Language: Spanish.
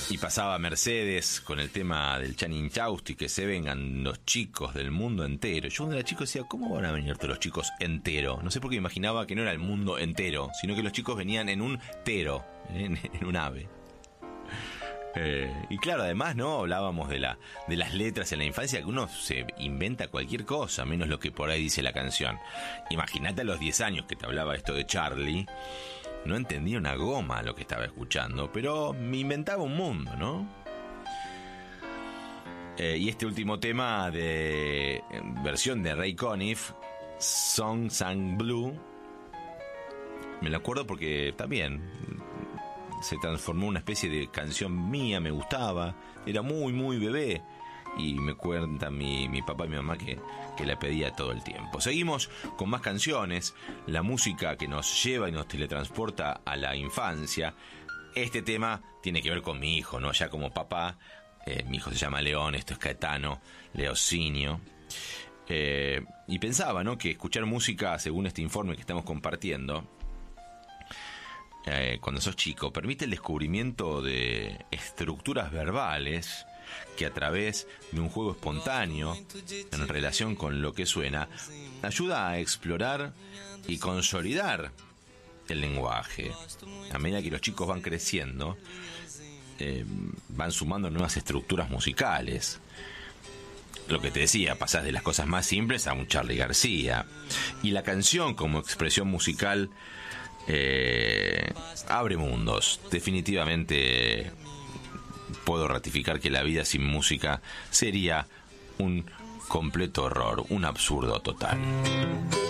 Y pasaba Mercedes con el tema del Channing Chausti, que se vengan los chicos del mundo entero. Yo cuando era chico decía, ¿cómo van a venir todos los chicos entero? No sé por qué imaginaba que no era el mundo entero, sino que los chicos venían en un tero, en un ave. Y claro, además, ¿no? Hablábamos de las letras en la infancia, que uno se inventa cualquier cosa, menos lo que por ahí dice la canción. Imagínate a los 10 años que te hablaba esto de Charlie. No entendía una goma lo que estaba escuchando, pero me inventaba un mundo, ¿no? Y este último tema de versión de Ray Conniff, Song Sang Blue, me lo acuerdo porque también se transformó en una especie de canción mía, me gustaba, era muy, muy bebé. Y me cuentan mi papá y mi mamá que la pedía todo el tiempo. Seguimos con más canciones, la música que nos lleva y nos teletransporta a la infancia. Este tema tiene que ver con mi hijo, ¿no? Ya como papá, mi hijo se llama León, esto es Caetano, Leocinio. Y pensaba, ¿no?, que escuchar música, según este informe que estamos compartiendo, cuando sos chico, permite el descubrimiento de estructuras verbales que a través de un juego espontáneo en relación con lo que suena ayuda a explorar y consolidar el lenguaje. A medida que los chicos van creciendo, van sumando nuevas estructuras musicales. Lo que te decía, pasás de las cosas más simples a un Charly García, y la canción como expresión musical abre mundos. Definitivamente puedo ratificar que la vida sin música sería un completo horror, un absurdo total.